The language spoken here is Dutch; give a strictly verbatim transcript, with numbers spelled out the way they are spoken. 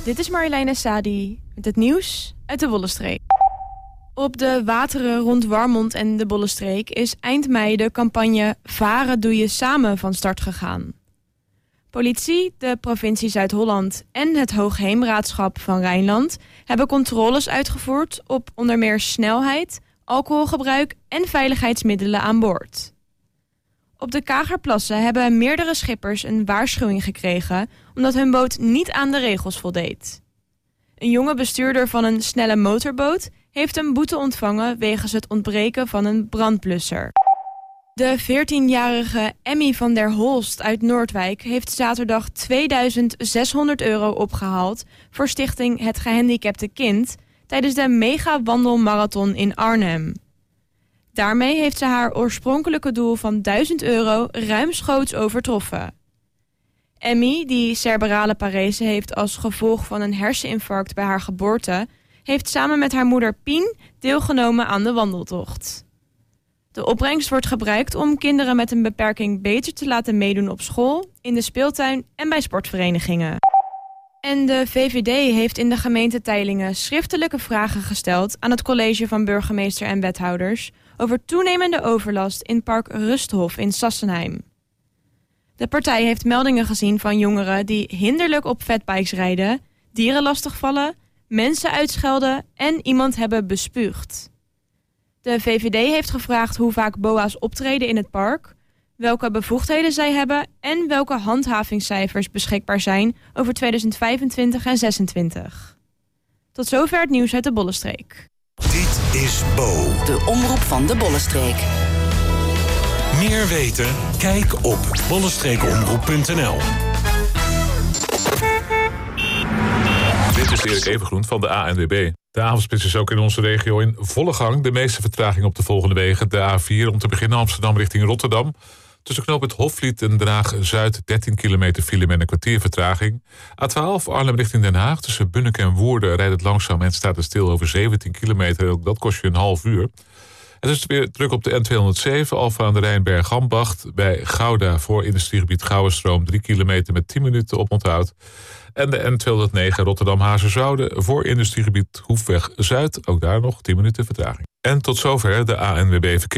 Dit is Marjoleine Sadi met het nieuws uit de Bollenstreek. Op de wateren rond Warmond en de Bollenstreek is eind mei de campagne Varen doe je samen van start gegaan. Politie, de provincie Zuid-Holland en het Hoogheemraadschap van Rijnland hebben controles uitgevoerd op onder meer snelheid, alcoholgebruik en veiligheidsmiddelen aan boord. Op de Kagerplassen hebben meerdere schippers een waarschuwing gekregen omdat hun boot niet aan de regels voldeed. Een jonge bestuurder van een snelle motorboot heeft een boete ontvangen wegens het ontbreken van een brandblusser. De veertienjarige Emmy van der Holst uit Noordwijk heeft zaterdag tweeduizend zeshonderd euro opgehaald voor stichting Het Gehandicapte Kind tijdens de mega-wandelmarathon in Arnhem. Daarmee heeft ze haar oorspronkelijke doel van duizend euro ruimschoots overtroffen. Emmy, die cerebrale parese heeft als gevolg van een herseninfarct bij haar geboorte, heeft samen met haar moeder Pien deelgenomen aan de wandeltocht. De opbrengst wordt gebruikt om kinderen met een beperking beter te laten meedoen op school, in de speeltuin en bij sportverenigingen. En de V V D heeft in de gemeente Teylingen schriftelijke vragen gesteld aan het college van burgemeester en wethouders over toenemende overlast in park Rusthof in Sassenheim. De partij heeft meldingen gezien van jongeren die hinderlijk op fatbikes rijden, dieren lastigvallen, mensen uitschelden en iemand hebben bespuugd. De V V D heeft gevraagd hoe vaak B O A's optreden in het park, welke bevoegdheden zij hebben en welke handhavingscijfers beschikbaar zijn over tweeduizend vijfentwintig en zesentwintig. Tot zover het nieuws uit de Bollenstreek. Dit is Bo, de omroep van de Bollenstreek. Meer weten? Kijk op bollenstreekomroep punt n l. Dit is Erik Evengroen van de A N W B. De avondspits is ook in onze regio in volle gang. De meeste vertraging op de volgende wegen. De A vier om te beginnen Amsterdam richting Rotterdam. Tussen knooppunt Hofvliet en Den Haag-Zuid dertien kilometer file met een kwartier vertraging. A twaalf Arnhem richting Den Haag. Tussen Bunnik en Woerden rijdt het langzaam en staat het stil over zeventien kilometer. Ook dat kost je een half uur. Het is weer druk op de N tweehonderdzeven, Alphen aan de Rijn, Bergambacht. Bij Gouda voor industriegebied Gouwenstroom drie kilometer met tien minuten op onthoud. En de N tweehonderdnegen Rotterdam-Hazerswoude voor industriegebied Hoefweg Zuid. Ook daar nog tien minuten vertraging. En tot zover de A N W B verkeer.